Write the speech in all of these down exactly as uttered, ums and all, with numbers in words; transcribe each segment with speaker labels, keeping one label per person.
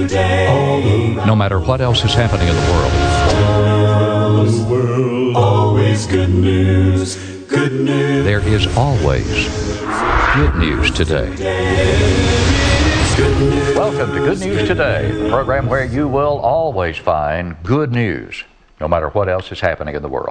Speaker 1: today.
Speaker 2: No matter what else is happening in the world.
Speaker 1: The world, always good news, good news.
Speaker 2: There is always good news today. Welcome to Good News Today, the program where you will always find good news, no matter what else is happening in the world.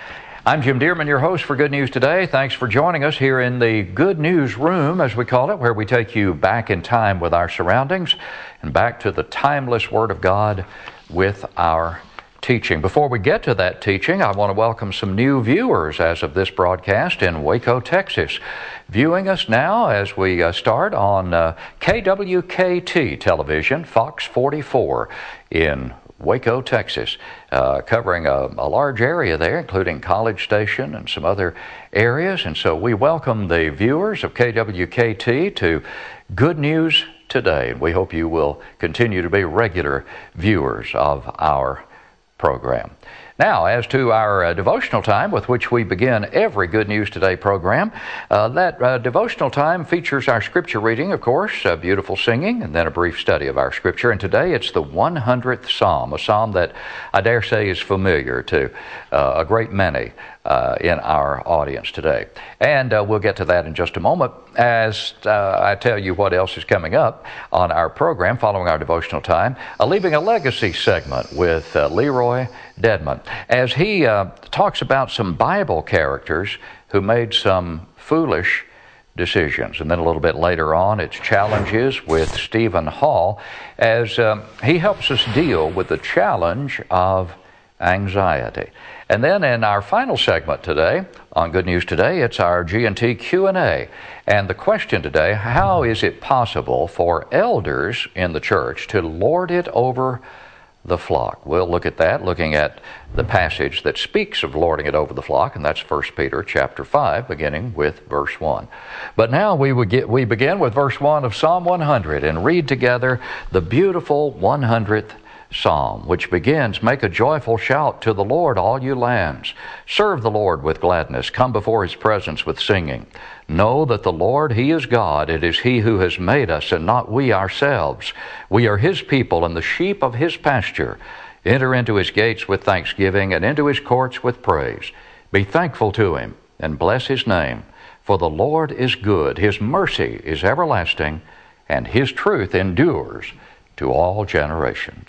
Speaker 2: I'm Jim Dearman, your host for Good News Today. Thanks for joining us here in the Good News Room, as we call it, where we take you back in time with our surroundings and back to the timeless Word of God with our teaching. Before we get to that teaching, I want to welcome some new viewers as of this broadcast in Waco, Texas. Viewing us now as we uh, start on uh, K W K T television, Fox forty-four in Waco, Texas, uh, covering a, a large area there, including College Station and some other areas. And so we welcome the viewers of K W K T to Good News Today. And we hope you will continue to be regular viewers of our program. Now, as to our uh, devotional time with which we begin every Good News Today program, uh, that uh, devotional time features our scripture reading, of course, uh, beautiful singing, and then a brief study of our scripture. And today it's the one hundredth Psalm, a psalm that I dare say is familiar to uh, a great many uh, in our audience today. And uh, we'll get to that in just a moment as uh, I tell you what else is coming up on our program following our devotional time, a Leaving a Legacy segment with uh, Leroy Dedman, as he uh, talks about some Bible characters who made some foolish decisions. And then a little bit later on, it's Challenges with Stephen Hall, as um, he helps us deal with the challenge of anxiety. And then in our final segment today, on Good News Today, it's our G and T Q and A. And the question today, how is it possible for elders in the church to lord it over the flock? We'll look at that, looking at the passage that speaks of lording it over the flock, and that's First Peter chapter five, beginning with verse one. But now we would get, we begin with verse one of Psalm one hundred and read together the beautiful one hundredth Psalm, which begins, "Make a joyful shout to the Lord, all you lands. Serve the Lord with gladness. Come before His presence with singing. Know that the Lord, He is God. It is He who has made us, and not we ourselves. We are His people and the sheep of His pasture. Enter into His gates with thanksgiving and into His courts with praise. Be thankful to Him and bless His name. For the Lord is good. His mercy is everlasting, and His truth endures to all generations."